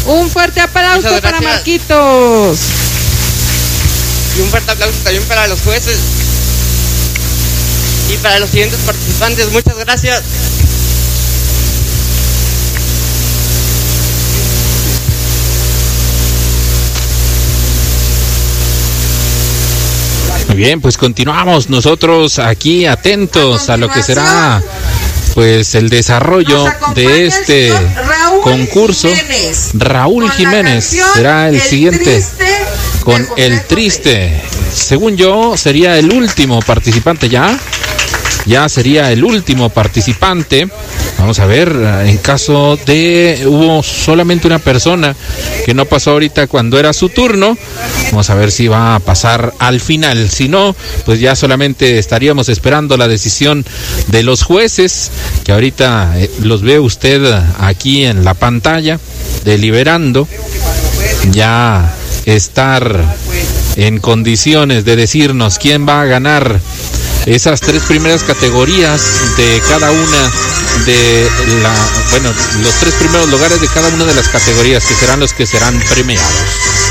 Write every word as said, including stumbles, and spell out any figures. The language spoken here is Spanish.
Un fuerte aplauso para Marquitos. Y un fuerte aplauso también para los jueces y para los siguientes participantes. Muchas gracias. Muy bien, pues continuamos nosotros aquí atentos a, a lo que será pues el desarrollo de este Raúl concurso. Jiménez. Raúl Jiménez será el, el siguiente con El Triste. Según yo, sería el último participante ya. Ya sería el último participante. Vamos a ver, en caso de hubo solamente una persona que no pasó ahorita cuando era su turno. Vamos a ver si va a pasar al final. Si no, pues ya solamente estaríamos esperando la decisión de los jueces, que ahorita eh, los ve usted aquí en la pantalla, deliberando. Ya estar en condiciones de decirnos quién va a ganar esas tres primeras categorías de cada una de la, bueno, los tres primeros lugares de cada una de las categorías que serán los que serán premiados.